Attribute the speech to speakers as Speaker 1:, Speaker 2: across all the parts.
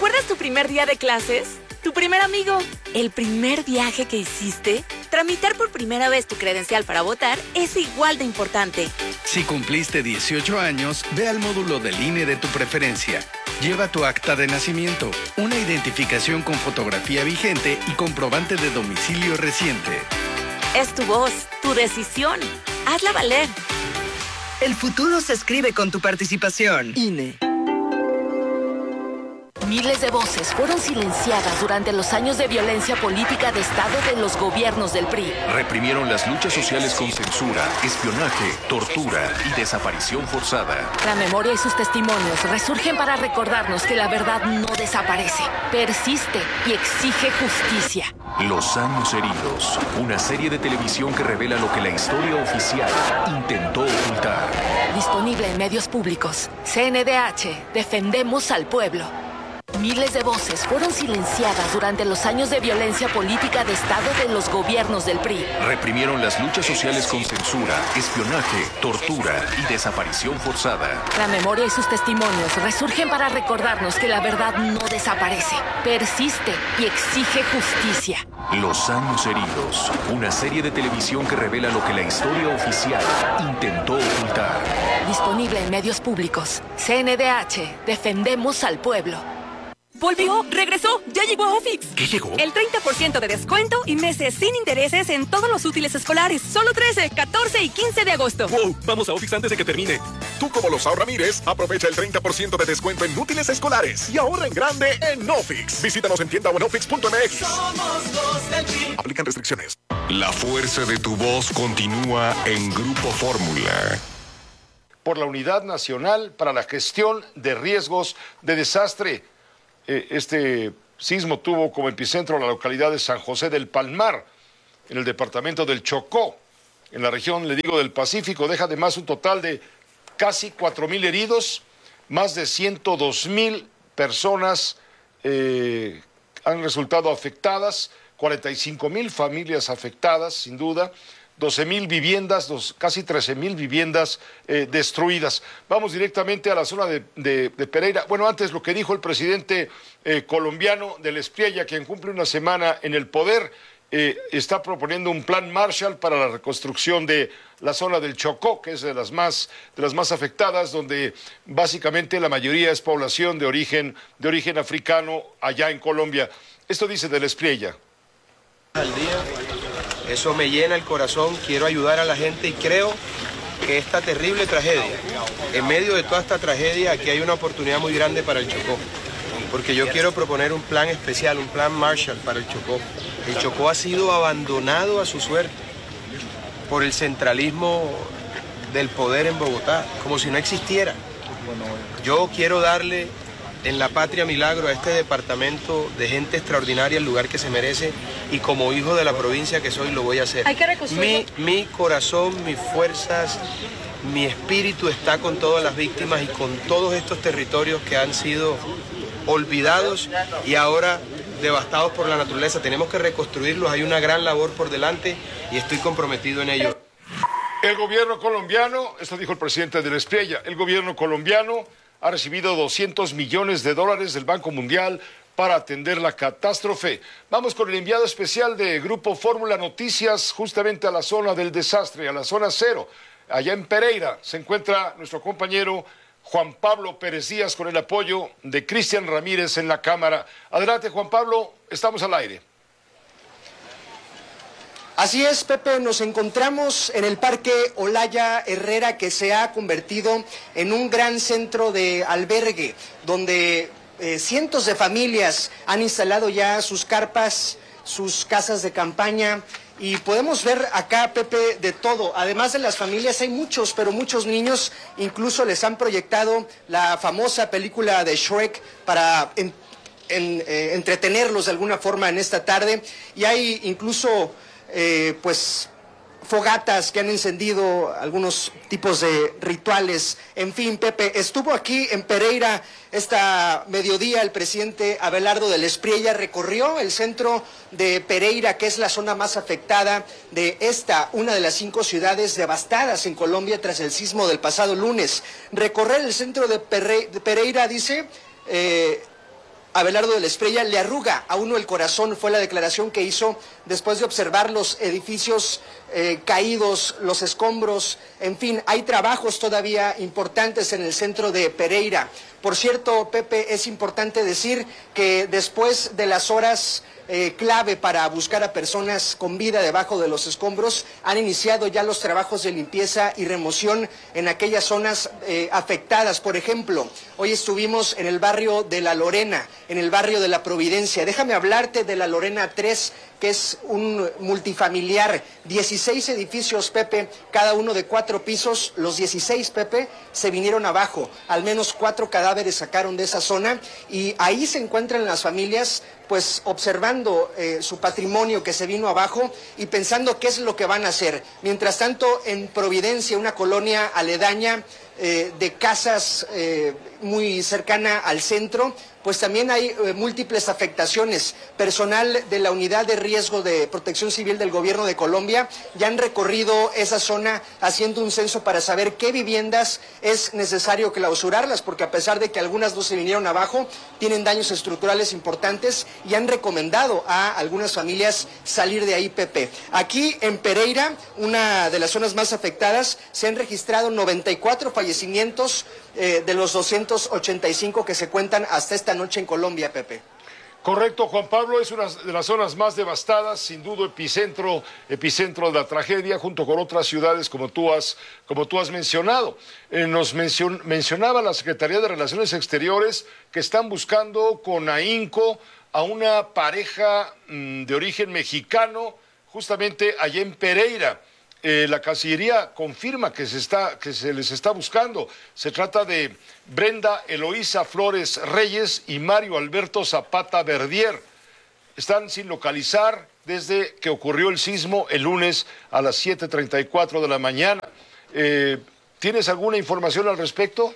Speaker 1: ¿Recuerdas tu primer día de clases? ¿Tu primer amigo? ¿El primer viaje que hiciste? Tramitar por primera vez tu credencial para votar es igual de importante.
Speaker 2: Si cumpliste 18 años, ve al módulo del INE de tu preferencia. Lleva tu acta de nacimiento, una identificación con fotografía vigente y comprobante de domicilio reciente.
Speaker 1: Es tu voz, tu decisión. Hazla valer.
Speaker 3: El futuro se escribe con tu participación. INE.
Speaker 4: Miles de voces fueron silenciadas durante los años de violencia política de Estado de los gobiernos del PRI.
Speaker 5: Reprimieron las luchas sociales con censura, espionaje, tortura y desaparición forzada.
Speaker 4: La memoria y sus testimonios resurgen para recordarnos que la verdad no desaparece, persiste y exige justicia.
Speaker 5: Los años heridos, una serie de televisión que revela lo que la historia oficial intentó ocultar.
Speaker 4: Disponible en medios públicos. CNDH, defendemos al pueblo. Miles de voces fueron silenciadas durante los años de violencia política de Estado de los gobiernos del PRI.
Speaker 5: Reprimieron las luchas sociales con censura, espionaje, tortura y desaparición forzada.
Speaker 4: La memoria y sus testimonios resurgen para recordarnos que la verdad no desaparece, persiste y exige justicia.
Speaker 5: Los años heridos, una serie de televisión que revela lo que la historia oficial intentó ocultar.
Speaker 4: Disponible en medios públicos. CNDH, defendemos al pueblo.
Speaker 1: ¡Volvió! ¡Regresó! ¡Ya llegó a Ofix!
Speaker 5: ¿Qué llegó?
Speaker 1: El 30% de descuento y meses sin intereses en todos los útiles escolares. Solo 13, 14 y 15 de agosto.
Speaker 6: ¡Wow! Vamos a Ofix antes de que termine. Tú, como los Ramírez, aprovecha el 30% de descuento en útiles escolares y ahorra en grande en Ofix. Visítanos en tienda o en ofix.mx.
Speaker 7: Somos los del PRI.
Speaker 6: Aplican restricciones.
Speaker 8: La fuerza de tu voz continúa en Grupo Fórmula.
Speaker 9: Por la Unidad Nacional para la Gestión de Riesgos de Desastre. Este sismo tuvo como epicentro la localidad de San José del Palmar, en el departamento del Chocó, en la región, le digo, del Pacífico. Deja además un total de casi 4,000 heridos, más de 102,000 personas han resultado afectadas, 45,000 familias afectadas, sin duda, 12,000 viviendas, casi 13,000 viviendas destruidas. Vamos directamente a la zona de Pereira. Bueno, antes lo que dijo el presidente colombiano del Espriella, quien cumple una semana en el poder, está proponiendo un plan Marshall para la reconstrucción de la zona del Chocó, que es de las más afectadas, donde básicamente la mayoría es población de origen africano allá en Colombia. Esto dice del Espriella.
Speaker 10: Al día. Eso me llena el corazón, quiero ayudar a la gente y creo que esta terrible tragedia, en medio de toda esta tragedia, aquí hay una oportunidad muy grande para el Chocó, porque yo quiero proponer un plan especial, un plan Marshall para el Chocó. El Chocó ha sido abandonado a su suerte por el centralismo del poder en Bogotá, como si no existiera. Yo quiero darle en la Patria Milagro a este departamento de gente extraordinaria el lugar que se merece, y como hijo de la provincia que soy lo voy a hacer.
Speaker 1: Hay que reconstruir.
Speaker 10: Mi corazón, mis fuerzas, mi espíritu está con todas las víctimas y con todos estos territorios que han sido olvidados y ahora devastados por la naturaleza. Tenemos que reconstruirlos, hay una gran labor por delante y estoy comprometido en ello.
Speaker 9: El gobierno colombiano, esto dijo el presidente de la Espriella, el gobierno colombiano ha recibido $200 millones del Banco Mundial para atender la catástrofe. Vamos con el enviado especial de Grupo Fórmula Noticias, justamente a la zona del desastre, a la zona cero. Allá en Pereira se encuentra nuestro compañero Juan Pablo Pérez Díaz con el apoyo de Cristian Ramírez en la cámara. Adelante, Juan Pablo, estamos al aire.
Speaker 11: Así es, Pepe, nos encontramos en el Parque Olaya Herrera, que se ha convertido en un gran centro de albergue, donde cientos de familias han instalado ya sus carpas, sus casas de campaña, y podemos ver acá, Pepe, de todo. Además de las familias hay muchos, pero muchos niños, incluso les han proyectado la famosa película de Shrek para entretenerlos de alguna forma en esta tarde, y hay incluso pues fogatas que han encendido, algunos tipos de rituales. En fin, Pepe, estuvo aquí en Pereira esta mediodía el presidente Abelardo del Espriella, recorrió el centro de Pereira, que es la zona más afectada de una de las 5 ciudades devastadas en Colombia tras el sismo del pasado lunes. Recorrer el centro de Pereira, dice, Abelardo de la Espriella, le arruga a uno el corazón, fue la declaración que hizo después de observar los edificios caídos, los escombros, en fin, hay trabajos todavía importantes en el centro de Pereira. Por cierto, Pepe, es importante decir que después de las horas clave para buscar a personas con vida debajo de los escombros, han iniciado ya los trabajos de limpieza y remoción en aquellas zonas afectadas. Por ejemplo, hoy estuvimos en el barrio de La Lorena, en el barrio de La Providencia. Déjame hablarte de La Lorena 3, que es un multifamiliar, 16 edificios, Pepe, cada uno de 4 pisos. Los 16, Pepe, se vinieron abajo. Al menos 4 cadáveres sacaron de esa zona y ahí se encuentran las familias pues observando su patrimonio que se vino abajo y pensando qué es lo que van a hacer. Mientras tanto, en Providencia, una colonia aledaña de casas muy cercana al centro, pues también hay múltiples afectaciones. Personal de la Unidad de Riesgo de Protección Civil del Gobierno de Colombia ya han recorrido esa zona haciendo un censo para saber qué viviendas es necesario clausurarlas, porque a pesar de que algunas no se vinieron abajo, tienen daños estructurales importantes y han recomendado a algunas familias salir de ahí, Pepe. Aquí en Pereira, una de las zonas más afectadas, se han registrado 94 fallecimientos de los 285 que se cuentan hasta esta noche en Colombia, Pepe.
Speaker 9: Correcto, Juan Pablo, es una de las zonas más devastadas, sin duda epicentro de la tragedia, junto con otras ciudades como tú has mencionado. Nos mencionaba la Secretaría de Relaciones Exteriores que están buscando con ahínco a una pareja de origen mexicano, justamente allá en Pereira. La Cancillería confirma que se les está buscando. Se trata de Brenda Eloísa Flores Reyes y Mario Alberto Zapata Verdier. Están sin localizar desde que ocurrió el sismo el lunes a las 7:34 de la mañana. ¿Tienes alguna información al respecto?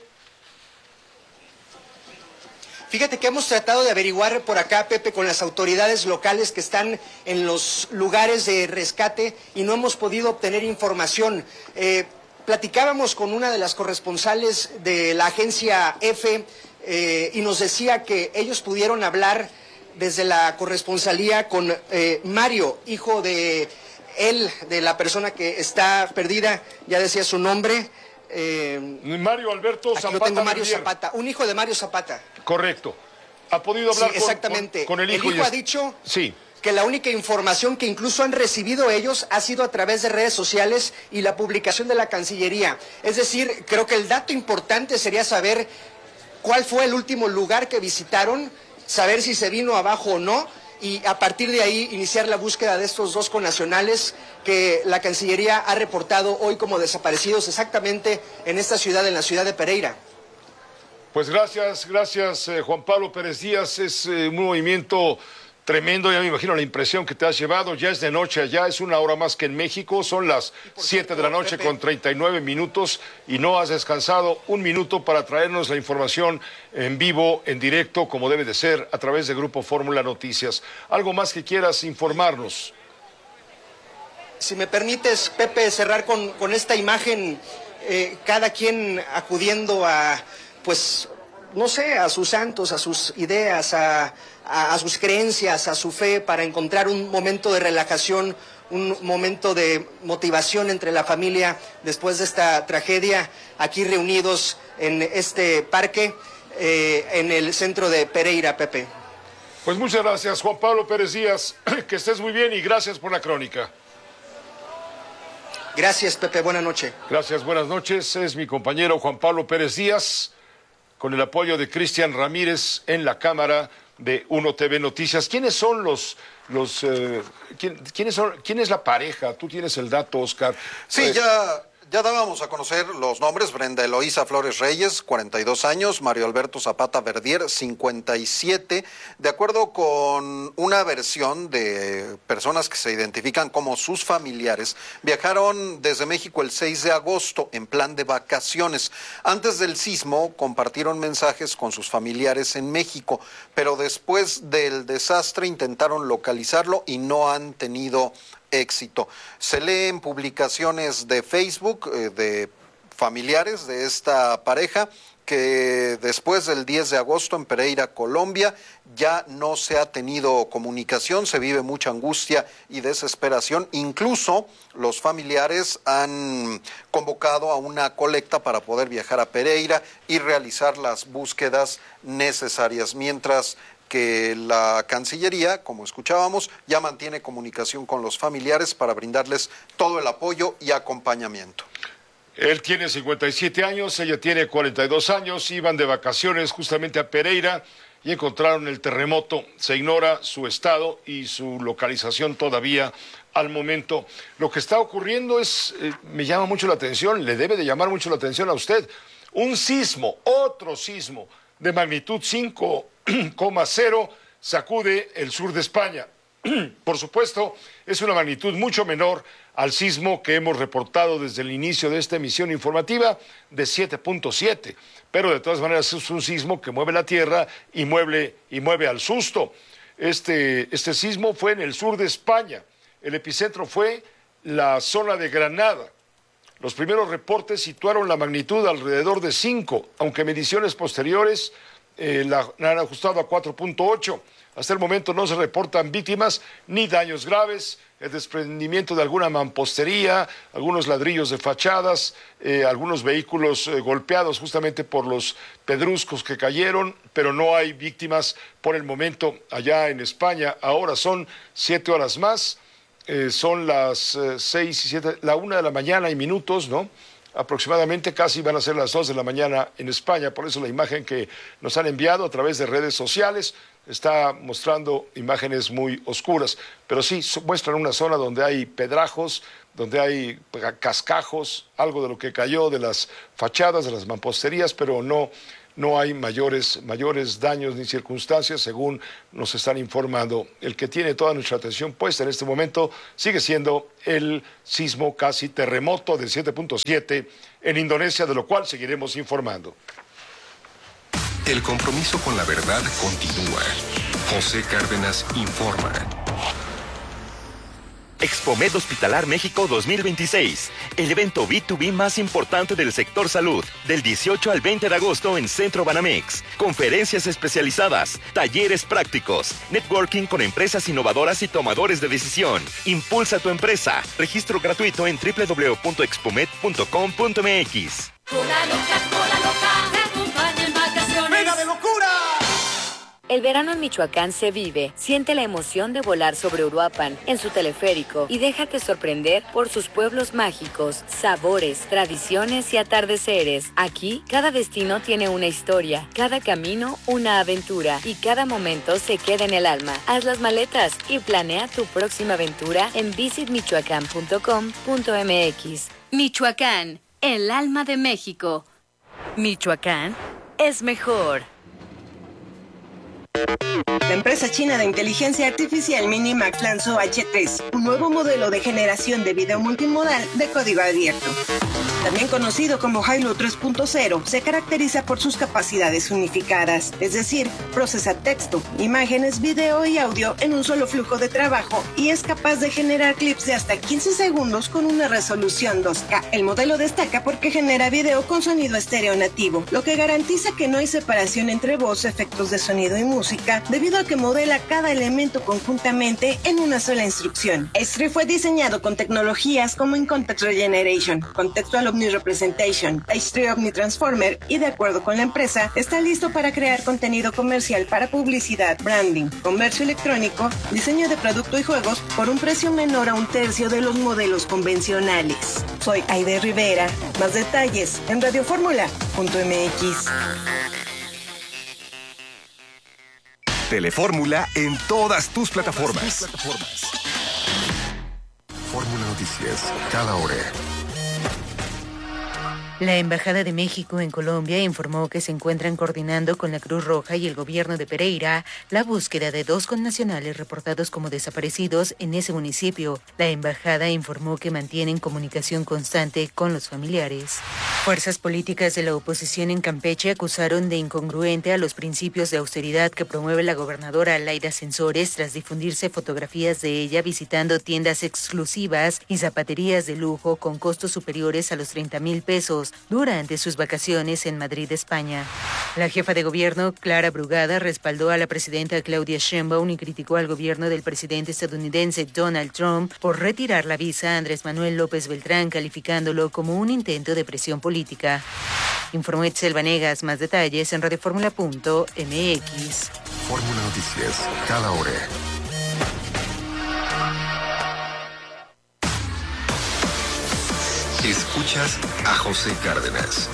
Speaker 11: Fíjate que hemos tratado de averiguar por acá, Pepe, con las autoridades locales que están en los lugares de rescate y no hemos podido obtener información. Platicábamos con una de las corresponsales de la agencia EFE y nos decía que ellos pudieron hablar desde la corresponsalía con Mario, hijo de él, de la persona que está perdida, ya decía su nombre.
Speaker 9: Mario Alberto Zapata.
Speaker 11: Aquí lo tengo, Mario Zapata, un hijo de Mario Zapata.
Speaker 9: Correcto. ¿Ha podido hablar con el hijo?
Speaker 11: El hijo ha dicho
Speaker 9: sí,
Speaker 11: que la única información que incluso han recibido ellos ha sido a través de redes sociales y la publicación de la Cancillería. Es decir, creo que el dato importante sería saber cuál fue el último lugar que visitaron, saber si se vino abajo o no, y a partir de ahí iniciar la búsqueda de estos 2 connacionales que la Cancillería ha reportado hoy como desaparecidos exactamente en esta ciudad, en la ciudad de Pereira.
Speaker 9: Pues gracias Juan Pablo Pérez Díaz, es un movimiento tremendo, ya me imagino la impresión que te has llevado, ya es de noche allá, es 1 hora más que en México, son las 7 de la noche, Pepe, con 39 minutos y no has descansado un minuto para traernos la información en vivo, en directo, como debe de ser, a través de Grupo Fórmula Noticias. ¿Algo más que quieras informarnos?
Speaker 11: Si me permites, Pepe, cerrar con esta imagen, cada quien acudiendo a, pues, no sé, a sus santos, a sus ideas, a sus creencias, a su fe, para encontrar un momento de relajación, un momento de motivación entre la familia después de esta tragedia, aquí reunidos en este parque, en el centro de Pereira, Pepe.
Speaker 9: Pues muchas gracias, Juan Pablo Pérez Díaz, que estés muy bien y gracias por la crónica.
Speaker 11: Gracias, Pepe, buena noche.
Speaker 9: Gracias, buenas noches, es mi compañero Juan Pablo Pérez Díaz, con el apoyo de Cristian Ramírez en la cámara de Uno TV Noticias. ¿Quiénes son quién es la pareja? Tú tienes el dato, Oscar.
Speaker 12: Sí, ya dábamos a conocer los nombres: Brenda Eloísa Flores Reyes, 42 años, Mario Alberto Zapata Verdier, 57. De acuerdo con una versión de personas que se identifican como sus familiares, viajaron desde México el 6 de agosto en plan de vacaciones. Antes del sismo compartieron mensajes con sus familiares en México, pero después del desastre intentaron localizarlo y no han tenido éxito. Se lee en publicaciones de Facebook de familiares de esta pareja que después del 10 de agosto en Pereira, Colombia, ya no se ha tenido comunicación, se vive mucha angustia y desesperación. Incluso los familiares han convocado a una colecta para poder viajar a Pereira y realizar las búsquedas necesarias, mientras que la Cancillería, como escuchábamos, ya mantiene comunicación con los familiares para brindarles todo el apoyo y acompañamiento.
Speaker 9: Él tiene 57 años, ella tiene 42 años, iban de vacaciones justamente a Pereira y encontraron el terremoto. Se ignora su estado y su localización todavía al momento. Lo que está ocurriendo me llama mucho la atención, le debe de llamar mucho la atención a usted. Un sismo, otro sismo de magnitud 5,0 sacude el sur de España. Por supuesto, es una magnitud mucho menor al sismo que hemos reportado desde el inicio de esta emisión informativa de 7.7, pero de todas maneras es un sismo que mueve la tierra y mueve al susto. Este sismo fue en el sur de España, el epicentro fue la zona de Granada. Los primeros reportes situaron la magnitud alrededor de 5, aunque mediciones posteriores la han ajustado a 4.8. Hasta el momento no se reportan víctimas ni daños graves, el desprendimiento de alguna mampostería, algunos ladrillos de fachadas, algunos vehículos golpeados justamente por los pedruscos que cayeron, pero no hay víctimas por el momento allá en España. Ahora son 7 horas más, son las 6 y 7, la 1 de la mañana y minutos, ¿no? Aproximadamente casi van a ser las 2 de la mañana en España, por eso la imagen que nos han enviado a través de redes sociales está mostrando imágenes muy oscuras, pero sí muestran una zona donde hay pedrajos, donde hay cascajos, algo de lo que cayó de las fachadas, de las mamposterías, pero no hay mayores daños ni circunstancias, según nos están informando. El que tiene toda nuestra atención puesta en este momento sigue siendo el sismo casi terremoto de 7.7 en Indonesia, de lo cual seguiremos informando.
Speaker 8: El compromiso con la verdad continúa. José Cárdenas informa.
Speaker 13: Expomed Hospitalar México 2026, el evento B2B más importante del sector salud, del 18 al 20 de agosto en Centro Banamex. Conferencias especializadas, talleres prácticos, networking con empresas innovadoras y tomadores de decisión. Impulsa tu empresa. Registro gratuito en www.expomed.com.mx.
Speaker 7: Cola loca, te acompaña en vacaciones.
Speaker 14: ¡Venga de locura!
Speaker 15: El verano en Michoacán se vive. Siente la emoción de volar sobre Uruapan en su teleférico y déjate sorprender por sus pueblos mágicos, sabores, tradiciones y atardeceres. Aquí, cada destino tiene una historia, cada camino una aventura y cada momento se queda en el alma. Haz las maletas y planea tu próxima aventura en visitmichoacán.com.mx.
Speaker 16: Michoacán, el alma de México.
Speaker 15: Michoacán es mejor.
Speaker 17: La empresa china de inteligencia artificial Minimax lanzó H3, un nuevo modelo de generación de video multimodal de código abierto. También conocido como Hailu 3.0, se caracteriza por sus capacidades unificadas, es decir, procesa texto, imágenes, video y audio en un solo flujo de trabajo y es capaz de generar clips de hasta 15 segundos con una resolución 2K. El modelo destaca porque genera video con sonido estéreo nativo, lo que garantiza que no hay separación entre voz, efectos de sonido y música, debido a que modela cada elemento conjuntamente en una sola instrucción. H3 fue diseñado con tecnologías como In-Context Regeneration, Contextual Omni-Representation, H3 Omni-Transformer y, de acuerdo con la empresa, está listo para crear contenido comercial para publicidad, branding, comercio electrónico, diseño de producto y juegos por un precio menor a un tercio de los modelos convencionales. Soy Aide Rivera. Más detalles en radioformula.mx.
Speaker 5: Telefórmula en todas tus plataformas.
Speaker 8: Fórmula Noticias, cada hora.
Speaker 18: La Embajada de México en Colombia informó que se encuentran coordinando con la Cruz Roja y el gobierno de Pereira la búsqueda de 2 connacionales reportados como desaparecidos en ese municipio. La embajada informó que mantienen comunicación constante con los familiares. Fuerzas políticas de la oposición en Campeche acusaron de incongruente a los principios de austeridad que promueve la gobernadora Laida Sansores tras difundirse fotografías de ella visitando tiendas exclusivas y zapaterías de lujo con costos superiores a los 30,000 pesos. ambos durante sus vacaciones en Madrid, España. La jefa de gobierno, Clara Brugada, respaldó a la presidenta Claudia Sheinbaum y criticó al gobierno del presidente estadounidense Donald Trump por retirar la visa a Andrés Manuel López Beltrán, calificándolo como un intento de presión política. Informó Etzel Vanegas. Más detalles en radioformula.mx.
Speaker 8: Fórmula Noticias, cada hora. Escuchas a José Cárdenas.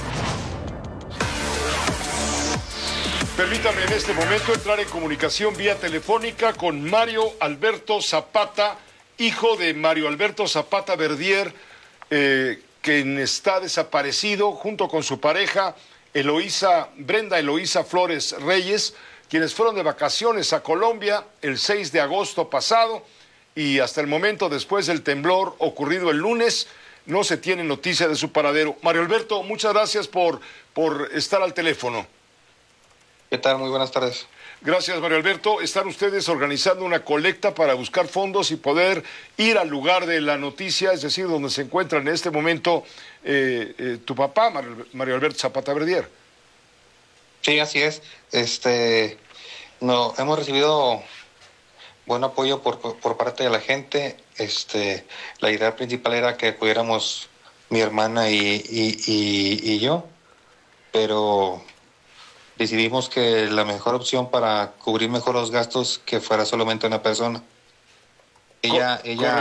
Speaker 9: Permítame en este momento entrar en comunicación vía telefónica con Mario Alberto Zapata, hijo de Mario Alberto Zapata Verdier, quien está desaparecido junto con su pareja Brenda Eloísa Flores Reyes, quienes fueron de vacaciones a Colombia el 6 de agosto pasado y hasta el momento, después del temblor ocurrido el lunes, no se tiene noticia de su paradero. Mario Alberto, muchas gracias por estar al teléfono.
Speaker 14: ¿Qué tal? Muy buenas tardes.
Speaker 9: Gracias, Mario Alberto. Están ustedes organizando una colecta para buscar fondos y poder ir al lugar de la noticia, es decir, donde se encuentra en este momento tu papá, Mario Alberto Zapata Verdier.
Speaker 14: Sí, así es. Hemos recibido buen apoyo por parte de la gente. La idea principal era que pudiéramos mi hermana y yo, pero decidimos que la mejor opción para cubrir mejor los gastos que fuera solamente una persona. Ella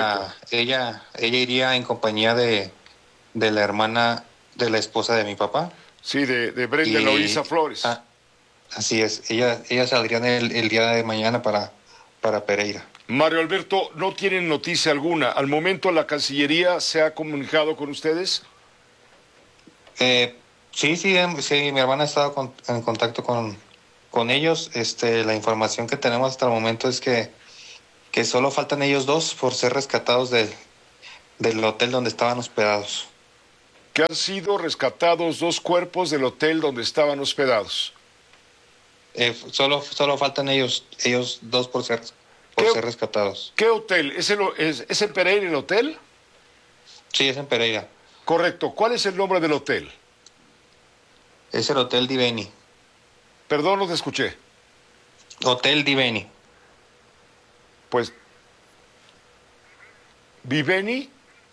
Speaker 14: iría en compañía de la hermana de la esposa de mi papá.
Speaker 9: Sí, de Brenda Eloísa Flores.
Speaker 14: Así es. Ella saldría el día de mañana para Pereira.
Speaker 9: Mario Alberto, no tienen noticia alguna. ¿Al momento la Cancillería se ha comunicado con ustedes?
Speaker 14: Sí, mi hermana ha estado en contacto con ellos. La información que tenemos hasta el momento es que solo faltan ellos dos por ser rescatados del hotel donde estaban hospedados.
Speaker 9: Que han sido rescatados dos cuerpos del hotel donde estaban hospedados.
Speaker 14: Solo faltan ellos dos por ser rescatados.
Speaker 9: ¿Qué hotel? ¿Es en Pereira el hotel?
Speaker 14: Sí, es en Pereira.
Speaker 9: Correcto. ¿Cuál es el nombre del hotel?
Speaker 14: Es el Hotel Diveni.
Speaker 9: Perdón, no te escuché.
Speaker 14: Hotel Diveni.
Speaker 9: Pues... ¿Diveni?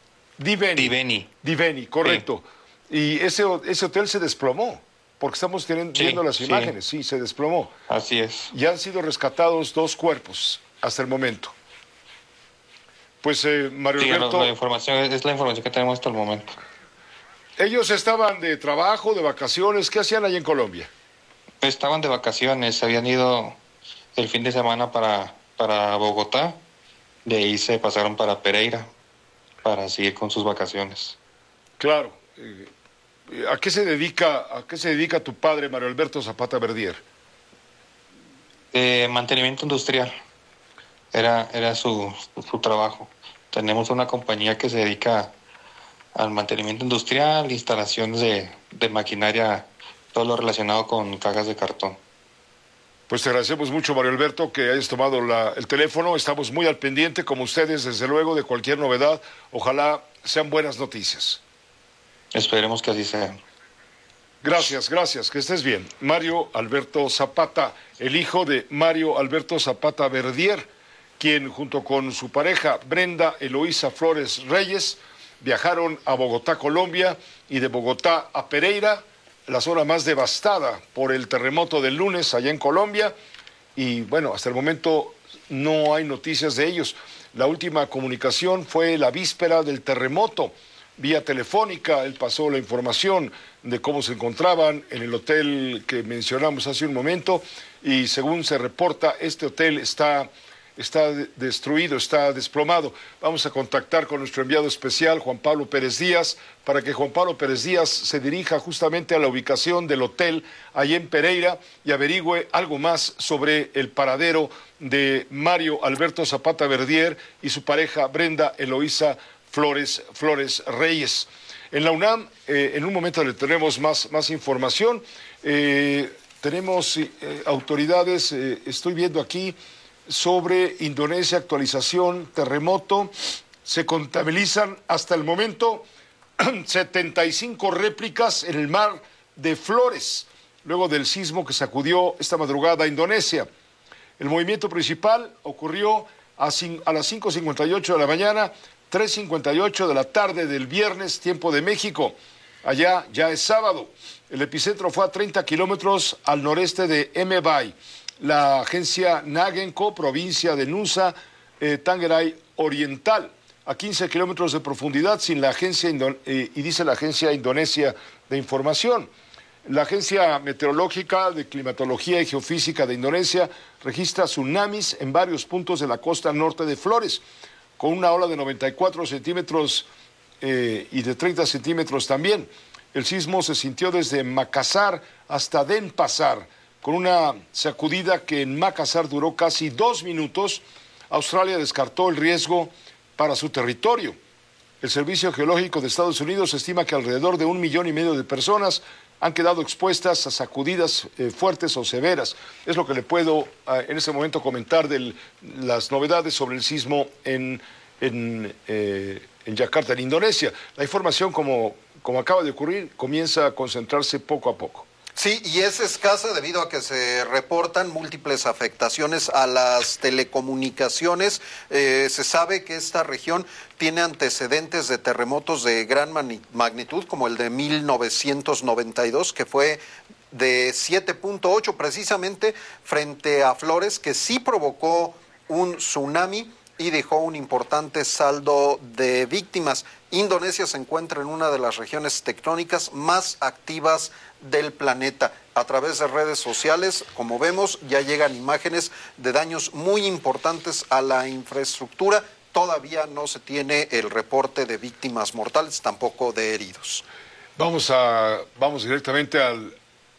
Speaker 9: Diveni, correcto. Sí. Y ese hotel se desplomó, porque estamos viendo las imágenes. Sí, se desplomó.
Speaker 14: Así es.
Speaker 9: Y han sido rescatados dos cuerpos hasta el momento. Pues, Mario Alberto...
Speaker 14: La información es la información que tenemos hasta el momento.
Speaker 9: ¿Ellos estaban de trabajo, de vacaciones? ¿Qué hacían allí en Colombia?
Speaker 14: Estaban de vacaciones, habían ido el fin de semana para Bogotá, de ahí se pasaron para Pereira para seguir con sus vacaciones.
Speaker 9: Claro. ¿A qué se dedica tu padre, Mario Alberto Zapata Verdier?
Speaker 14: Mantenimiento industrial. Era su trabajo. Tenemos una compañía que se dedica al mantenimiento industrial, instalaciones de maquinaria, todo lo relacionado con cajas de cartón.
Speaker 9: Pues te agradecemos mucho, Mario Alberto, que hayas tomado el teléfono. Estamos muy al pendiente, como ustedes, desde luego, de cualquier novedad. Ojalá sean buenas noticias.
Speaker 14: Esperemos que así sea.
Speaker 9: Gracias, que estés bien. Mario Alberto Zapata, el hijo de Mario Alberto Zapata Verdier, quien junto con su pareja Brenda Eloísa Flores Reyes viajaron a Bogotá, Colombia, y de Bogotá a Pereira, la zona más devastada por el terremoto del lunes allá en Colombia, y bueno, hasta el momento no hay noticias de ellos. La última comunicación fue la víspera del terremoto, vía telefónica. Él pasó la información de cómo se encontraban en el hotel que mencionamos hace un momento, y según se reporta, este hotel está destruido, está desplomado. Vamos a contactar con nuestro enviado especial, Juan Pablo Pérez Díaz, para que Juan Pablo Pérez Díaz se dirija justamente a la ubicación del hotel allá en Pereira y averigüe algo más sobre el paradero de Mario Alberto Zapata Verdier y su pareja Brenda Eloísa Flores Reyes. En la UNAM, en un momento le tenemos más información. Tenemos autoridades, estoy viendo aquí, sobre Indonesia, actualización, terremoto. Se contabilizan hasta el momento 75 réplicas en el mar de Flores, luego del sismo que sacudió esta madrugada a Indonesia. El movimiento principal ocurrió a las 5:58 de la mañana, 3:58 de la tarde del viernes, tiempo de México. Allá ya es sábado. El epicentro fue a 30 kilómetros al noreste de Mbae. La agencia Nagenco, provincia de Nusa Tenggara Oriental, a 15 kilómetros de profundidad, sin la agencia y dice la Agencia Indonesia de Información. La Agencia Meteorológica de Climatología y Geofísica de Indonesia registra tsunamis en varios puntos de la costa norte de Flores, con una ola de 94 centímetros y de 30 centímetros también. El sismo se sintió desde Makassar hasta Denpasar, con una sacudida que en Makassar duró casi 2 minutos. Australia descartó el riesgo para su territorio. El Servicio Geológico de Estados Unidos estima que alrededor de 1,5 millones de personas han quedado expuestas a sacudidas fuertes o severas. Es lo que le puedo en este momento comentar de las novedades sobre el sismo en Yakarta, en Indonesia. La información, como acaba de ocurrir, comienza a concentrarse poco a poco.
Speaker 12: Sí, y es escasa debido a que se reportan múltiples afectaciones a las telecomunicaciones. Se sabe que esta región tiene antecedentes de terremotos de gran magnitud, como el de 1992, que fue de 7.8 precisamente frente a Flores, que sí provocó un tsunami y dejó un importante saldo de víctimas. Indonesia se encuentra en una de las regiones tectónicas más activas del planeta. A través de redes sociales, como vemos, ya llegan imágenes de daños muy importantes a la infraestructura. Todavía no se tiene el reporte de víctimas mortales, tampoco de heridos.
Speaker 9: Vamos directamente al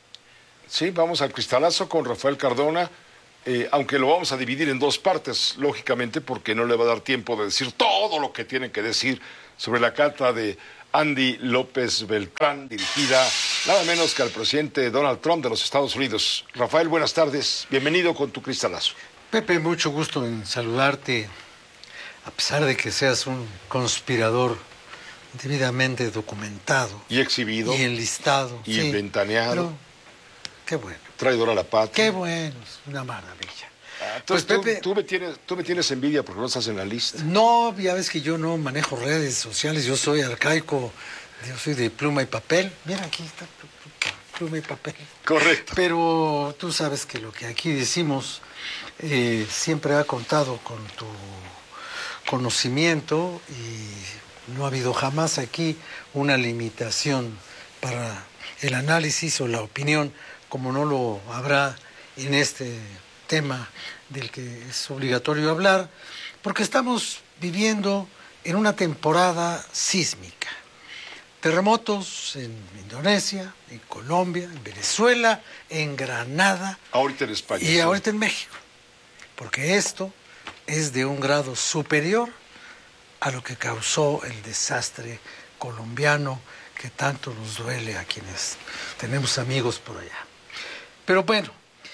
Speaker 9: cristalazo con Rafael Cardona. Aunque lo vamos a dividir en 2 partes, lógicamente, porque no le va a dar tiempo de decir todo lo que tiene que decir sobre la carta de Andy López Beltrán, dirigida nada menos que al presidente Donald Trump de los Estados Unidos. Rafael, buenas tardes, bienvenido con tu cristalazo.
Speaker 19: Pepe, mucho gusto en saludarte, a pesar de que seas un conspirador debidamente documentado.
Speaker 9: Y exhibido.
Speaker 19: Y enlistado.
Speaker 9: Y ventaneado.
Speaker 19: Pero, qué bueno.
Speaker 9: Traidor a la patria.
Speaker 19: Qué bueno, es una maravilla.
Speaker 9: Entonces, pues, Pepe, tú me tienes envidia porque no estás en la lista.
Speaker 19: No, ya ves que yo no manejo redes sociales, yo soy arcaico, yo soy de pluma y papel. Mira, aquí está pluma y papel.
Speaker 9: Correcto.
Speaker 19: Pero tú sabes que lo que aquí decimos siempre ha contado con tu conocimiento y no ha habido jamás aquí una limitación para el análisis o la opinión, como no lo habrá en este tema del que es obligatorio hablar, porque estamos viviendo en una temporada sísmica. Terremotos en Indonesia, en Colombia, en Venezuela, en Granada.
Speaker 9: Ahorita en España.
Speaker 19: Y ahorita en México. Porque esto es de un grado superior a lo que causó el desastre colombiano que tanto nos duele a quienes tenemos amigos por allá. Pero bueno,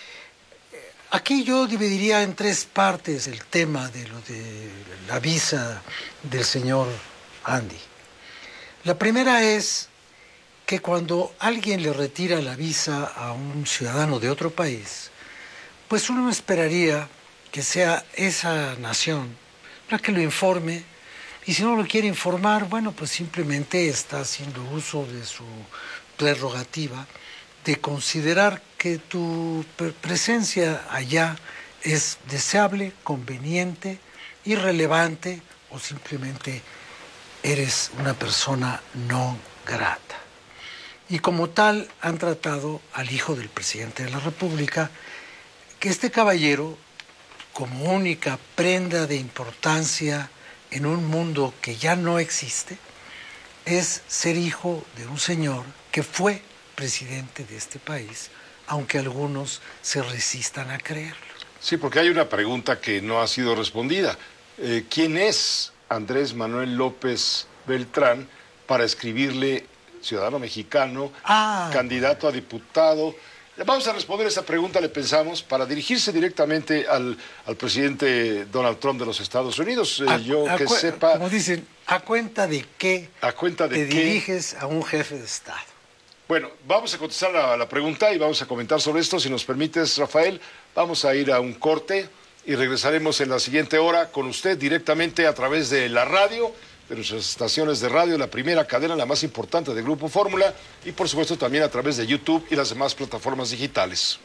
Speaker 19: aquí yo dividiría en 3 partes el tema de lo de la visa del señor Andy. La primera es que cuando alguien le retira la visa a un ciudadano de otro país, pues uno esperaría que sea esa nación la que lo informe, y si no lo quiere informar, bueno, pues simplemente está haciendo uso de su prerrogativa de considerar que tu presencia allá es deseable, conveniente, irrelevante o simplemente eres una persona no grata. Y como tal han tratado al hijo del presidente de la República, que este caballero, como única prenda de importancia en un mundo que ya no existe, es ser hijo de un señor que fue presidente de este país, aunque algunos se resistan a creerlo.
Speaker 9: Sí, porque hay una pregunta que no ha sido respondida. ¿Quién es Andrés Manuel López Beltrán para escribirle ciudadano mexicano, candidato a diputado? Vamos a responder esa pregunta, le pensamos, para dirigirse directamente al presidente Donald Trump de los Estados Unidos. Yo que sepa...
Speaker 19: Como dicen, ¿A cuenta de qué te diriges a un jefe de Estado?
Speaker 9: Bueno, vamos a contestar a la pregunta y vamos a comentar sobre esto. Si nos permites, Rafael, vamos a ir a un corte y regresaremos en la siguiente hora con usted directamente a través de la radio, de nuestras estaciones de radio, la primera cadena, la más importante de Grupo Fórmula, y por supuesto también a través de YouTube y las demás plataformas digitales.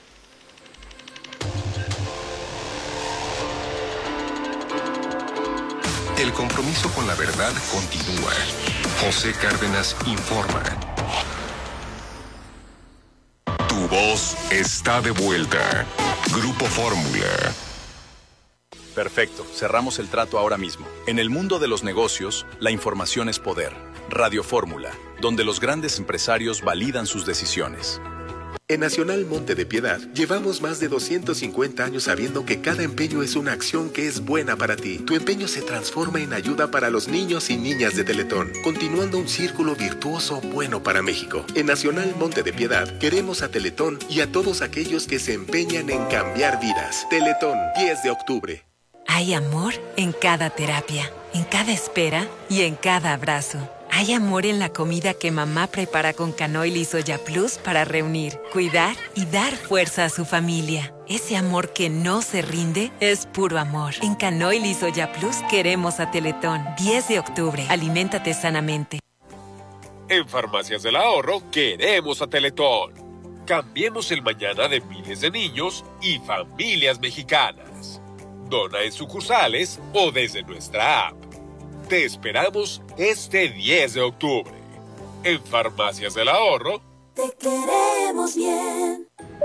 Speaker 8: El compromiso con la verdad continúa. José Cárdenas informa. Tu voz está de vuelta. Grupo Fórmula.
Speaker 20: Perfecto, cerramos el trato ahora mismo. En el mundo de los negocios, la información es poder. Radio Fórmula, donde los grandes empresarios validan sus decisiones.
Speaker 21: En Nacional Monte de Piedad, llevamos más de 250 años sabiendo que cada empeño es una acción que es buena para ti. Tu empeño se transforma en ayuda para los niños y niñas de Teletón, continuando un círculo virtuoso bueno para México. En Nacional Monte de Piedad, queremos a Teletón y a todos aquellos que se empeñan en cambiar vidas. Teletón, 10 de octubre.
Speaker 22: Hay amor en cada terapia, en cada espera y en cada abrazo. Hay amor en la comida que mamá prepara con Canoil y Soya Plus para reunir, cuidar y dar fuerza a su familia. Ese amor que no se rinde es puro amor. En Canoil y Soya Plus queremos a Teletón. 10 de octubre. Aliméntate sanamente.
Speaker 23: En Farmacias del Ahorro queremos a Teletón. Cambiemos el mañana de miles de niños y familias mexicanas. Dona en sucursales o desde nuestra app. Te esperamos este 10 de octubre. En Farmacias del Ahorro.
Speaker 24: Te queremos bien.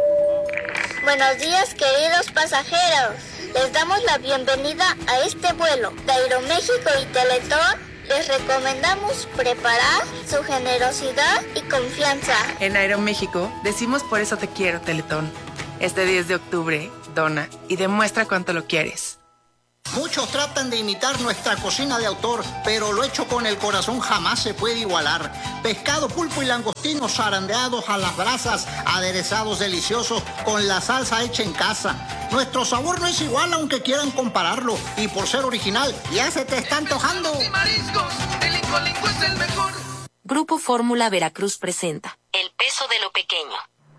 Speaker 24: Buenos días, queridos pasajeros. Les damos la bienvenida a este vuelo. De Aeroméxico y Teletón les recomendamos preparar su generosidad y confianza.
Speaker 25: En Aeroméxico decimos por eso te quiero, Teletón. Este 10 de octubre, dona y demuestra cuánto lo quieres.
Speaker 26: Muchos tratan de imitar nuestra cocina de autor, pero lo hecho con el corazón jamás se puede igualar. Pescado, pulpo y langostinos zarandeados a las brasas, aderezados deliciosos con la salsa hecha en casa. Nuestro sabor no es igual aunque quieran compararlo, y por ser original ya se te está antojando.
Speaker 24: El Incolinco es el mejor.
Speaker 15: Grupo Fórmula Veracruz presenta El peso de lo pequeño.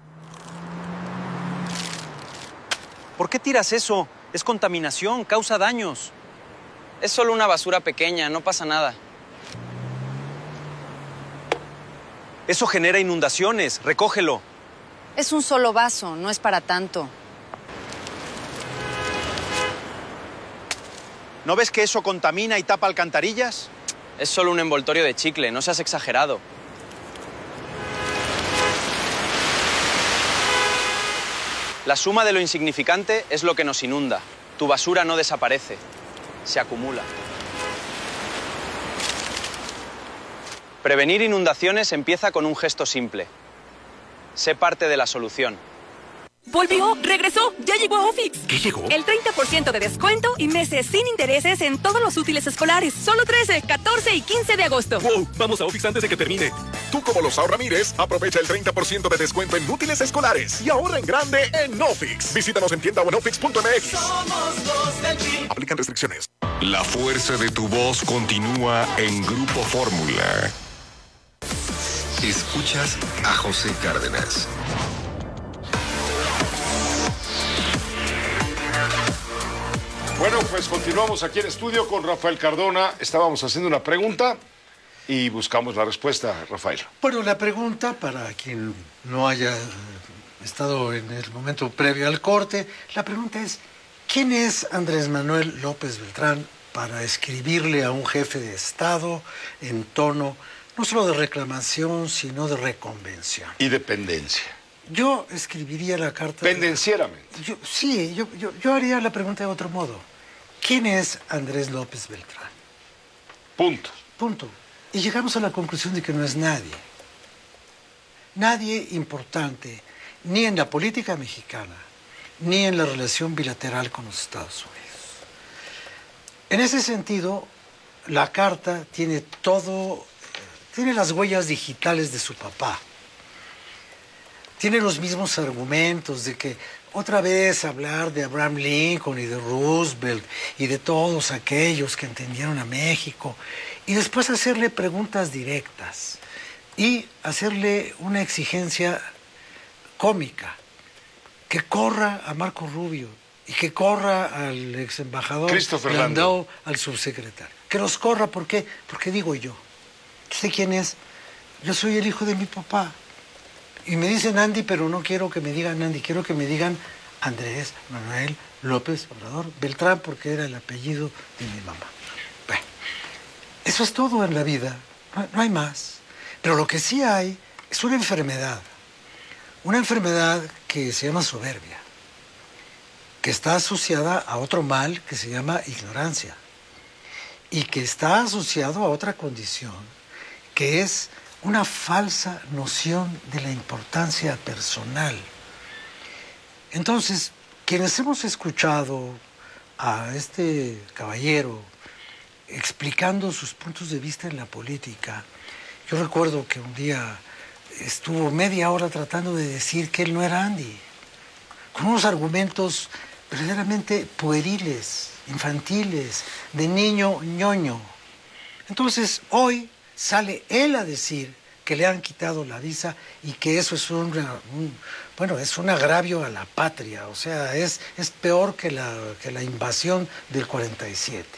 Speaker 27: ¿Por qué tiras eso? Es contaminación, causa daños.
Speaker 28: Es solo una basura pequeña, no pasa nada.
Speaker 27: Eso genera inundaciones, recógelo.
Speaker 29: Es un solo vaso, no es para tanto.
Speaker 27: ¿No ves que eso contamina y tapa alcantarillas?
Speaker 28: Es solo un envoltorio de chicle, no seas exagerado. La suma de lo insignificante es lo que nos inunda. Tu basura no desaparece, se acumula. Prevenir inundaciones empieza con un gesto simple. Sé parte de la solución.
Speaker 1: ¡Volvió! ¡Regresó! ¡Ya llegó a Ofix!
Speaker 5: ¿Qué llegó?
Speaker 1: El 30% de descuento y meses sin intereses en todos los útiles escolares. Solo 13, 14 y 15 de agosto.
Speaker 6: ¡Wow! Vamos a Ofix antes de que termine. Tú, como los Ramírez, aprovecha el 30% de descuento en útiles escolares y ahorra en grande en Ofix. Visítanos en tienda o en ofix.mx.
Speaker 24: Somos los del PRI.
Speaker 6: Aplican restricciones.
Speaker 8: La fuerza de tu voz continúa en Grupo Fórmula. Escuchas a José Cárdenas.
Speaker 9: Bueno, pues continuamos aquí en estudio con Rafael Cardona. Estábamos haciendo una pregunta y buscamos la respuesta, Rafael.
Speaker 19: Bueno, la pregunta, para quien no haya estado en el momento previo al corte, la pregunta es, ¿quién es Andrés Manuel López Beltrán para escribirle a un jefe de Estado en tono no solo de reclamación, sino de reconvención?
Speaker 9: Y dependencia.
Speaker 19: Yo escribiría la carta...
Speaker 9: Pendencieramente.
Speaker 19: Yo haría la pregunta de otro modo. ¿Quién es Andrés López Beltrán?
Speaker 9: Punto.
Speaker 19: Punto. Y llegamos a la conclusión de que no es nadie. Nadie importante, ni en la política mexicana, ni en la relación bilateral con los Estados Unidos. En ese sentido, la carta tiene las huellas digitales de su papá. Tiene los mismos argumentos de que otra vez hablar de Abraham Lincoln y de Roosevelt y de todos aquellos que entendieron a México y después hacerle preguntas directas y hacerle una exigencia cómica, que corra a Marco Rubio y que corra al ex embajador Landau, al subsecretario. Que los corra, ¿por qué? Porque digo yo. ¿Usted quién es? Yo soy el hijo de mi papá. Y me dicen Andy, pero no quiero que me digan Andy, quiero que me digan Andrés Manuel López Obrador Beltrán, porque era el apellido de mi mamá. Bueno, eso es todo en la vida, no hay más. Pero lo que sí hay es una enfermedad que se llama soberbia, que está asociada a otro mal que se llama ignorancia, y que está asociado a otra condición, que es una falsa noción de la importancia personal. Entonces, quienes hemos escuchado a este caballero explicando sus puntos de vista en la política, yo recuerdo que un día estuvo media hora tratando de decir que él no era Andy, con unos argumentos verdaderamente pueriles, infantiles, de niño ñoño. Entonces, hoy sale él a decir que le han quitado la visa y que eso es es un agravio a la patria, o sea, es peor que la invasión del 47.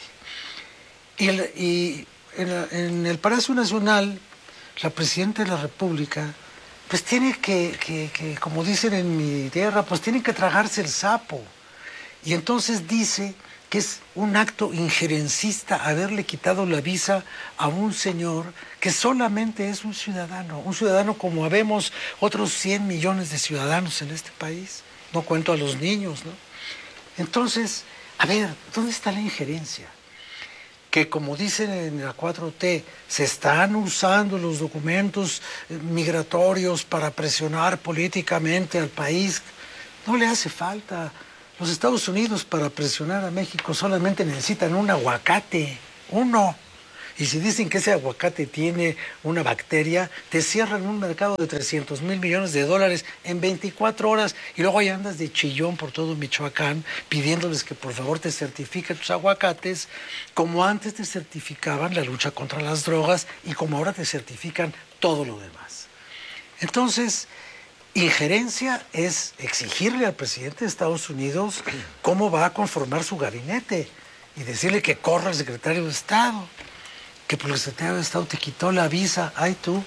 Speaker 19: Y en el Palacio Nacional, la Presidenta de la República, pues tiene que, como dicen en mi tierra, pues tiene que tragarse el sapo. Y entonces dice que es un acto injerencista haberle quitado la visa a un señor que solamente es un ciudadano como habemos otros 100 millones de ciudadanos en este país. No cuento a los niños, ¿no? Entonces, a ver, ¿dónde está la injerencia? Que como dicen en la 4T, se están usando los documentos migratorios para presionar políticamente al país. No le hace falta. Los Estados Unidos para presionar a México solamente necesitan un aguacate, uno. Y si dicen que ese aguacate tiene una bacteria, te cierran un mercado de $300 mil millones en 24 horas y luego ahí andas de chillón por todo Michoacán pidiéndoles que por favor te certifiquen tus aguacates como antes te certificaban la lucha contra las drogas y como ahora te certifican todo lo demás. Entonces, injerencia es exigirle al presidente de Estados Unidos cómo va a conformar su gabinete y decirle que corra al secretario de Estado, que porque el secretario de Estado te quitó la visa. Ay, tú,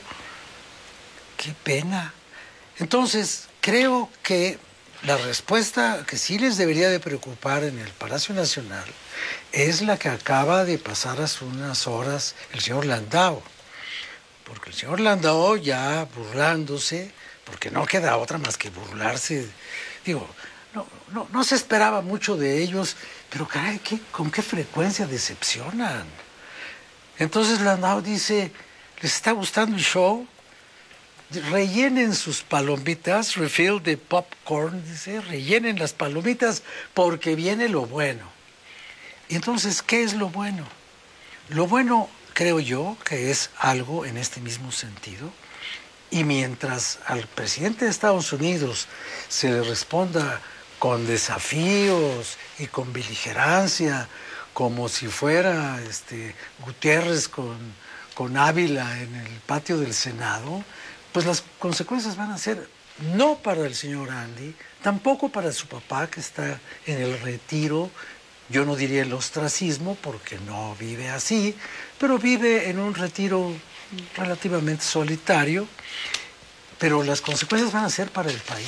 Speaker 19: qué pena. Entonces, creo que la respuesta que sí les debería de preocupar en el Palacio Nacional es la que acaba de pasar hace unas horas el señor Landau. Porque el señor Landau ya burlándose, porque no queda otra más que burlarse. Digo, no se esperaba mucho de ellos, pero caray, ¿con qué frecuencia decepcionan? Entonces Landau dice, ¿les está gustando el show? Rellenen sus palomitas, refill the popcorn, dice, rellenen las palomitas porque viene lo bueno. Y entonces, ¿qué es lo bueno? Lo bueno, creo yo, que es algo en este mismo sentido. Y mientras al presidente de Estados Unidos se le responda con desafíos y con beligerancia, como si fuera Gutiérrez con Ávila en el patio del Senado, pues las consecuencias van a ser no para el señor Andy, tampoco para su papá que está en el retiro, yo no diría el ostracismo porque no vive así, pero vive en un retiro relativamente solitario, pero las consecuencias van a ser para el país.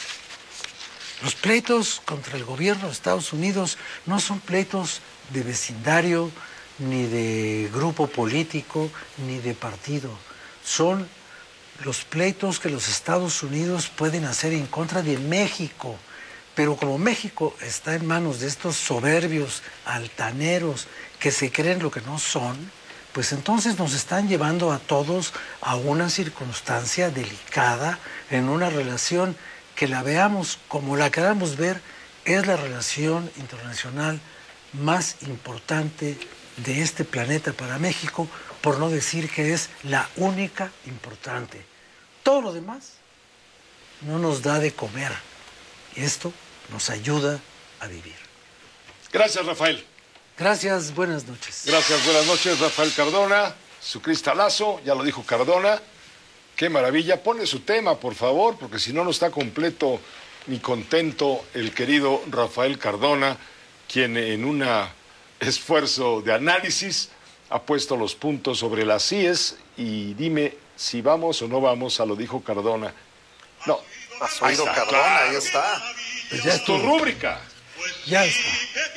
Speaker 19: Los pleitos contra el gobierno de Estados Unidos no son pleitos de vecindario, ni de grupo político, ni de partido. Son los pleitos que los Estados Unidos pueden hacer en contra de México. Pero como México está en manos de estos soberbios, altaneros, que se creen lo que no son, pues entonces nos están llevando a todos a una circunstancia delicada en una relación que la veamos como la queramos ver, es la relación internacional más importante de este planeta para México, por no decir que es la única importante. Todo lo demás no nos da de comer. Y esto nos ayuda a vivir.
Speaker 9: Gracias, Rafael.
Speaker 19: Gracias, buenas noches.
Speaker 9: Gracias, buenas noches, Rafael Cardona. Su cristalazo, ya lo dijo Cardona. Qué maravilla. Pone su tema, por favor, porque si no, no está completo ni contento el querido Rafael Cardona, quien en un esfuerzo de análisis ha puesto los puntos sobre las IES y dime si vamos o no vamos a lo dijo Cardona. No.
Speaker 12: Has oído Cardona, claro. Ahí está.
Speaker 9: Pues ya es tu rúbrica.
Speaker 19: Ya está.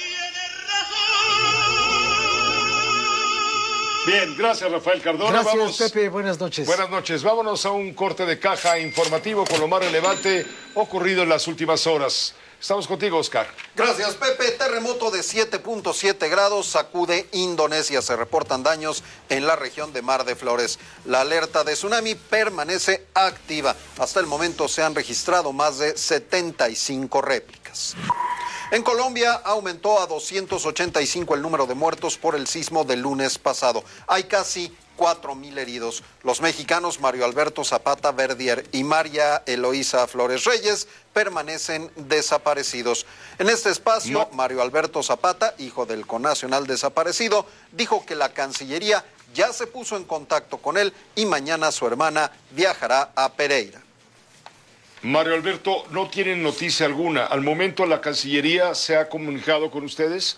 Speaker 9: Bien, gracias Rafael Cardona.
Speaker 19: Gracias,
Speaker 9: vamos,
Speaker 19: Pepe, buenas noches.
Speaker 9: Buenas noches. Vámonos a un corte de caja informativo con lo más relevante ocurrido en las últimas horas. Estamos contigo, Oscar.
Speaker 12: Gracias, Pepe. Terremoto de 7.7 grados sacude Indonesia. Se reportan daños en la región de Mar de Flores. La alerta de tsunami permanece activa. Hasta el momento se han registrado más de 75 réplicas. En Colombia aumentó a 285 el número de muertos por el sismo del lunes pasado. Hay casi 4,000 heridos. Los mexicanos Mario Alberto Zapata Verdier y María Eloísa Flores Reyes permanecen desaparecidos. En este espacio, Mario Alberto Zapata, hijo del connacional desaparecido, dijo que la Cancillería ya se puso en contacto con él y mañana su hermana viajará a Pereira.
Speaker 9: Mario Alberto, no tienen noticia alguna. ¿Al momento la Cancillería se ha comunicado con ustedes?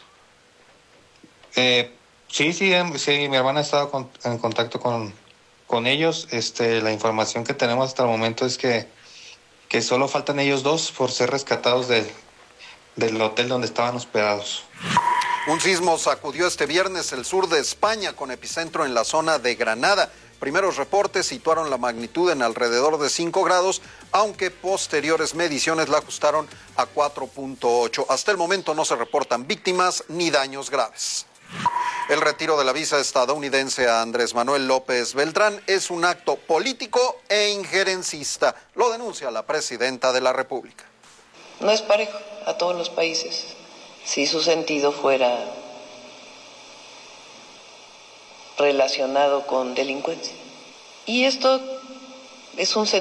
Speaker 14: Sí, mi hermana ha estado en contacto con ellos. La información que tenemos hasta el momento es que solo faltan ellos dos por ser rescatados del hotel donde estaban hospedados.
Speaker 12: Un sismo sacudió este viernes el sur de España con epicentro en la zona de Granada. Primeros reportes situaron la magnitud en alrededor de 5 grados, aunque posteriores mediciones la ajustaron a 4.8. Hasta el momento no se reportan víctimas ni daños graves. El retiro de la visa estadounidense a Andrés Manuel López Beltrán es un acto político e injerencista, lo denuncia la presidenta de la República.
Speaker 2: No es parejo a todos los países. Si su sentido fuera relacionado con delincuencia. Y esto es un sentido